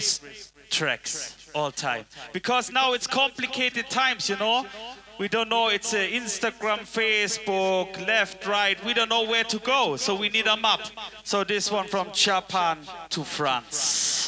tracks all time. Because now it's complicated times, you know. We don't know, it's Instagram, Facebook, left, right. We don't know where to go, so we need a map. So this one from Japan to France.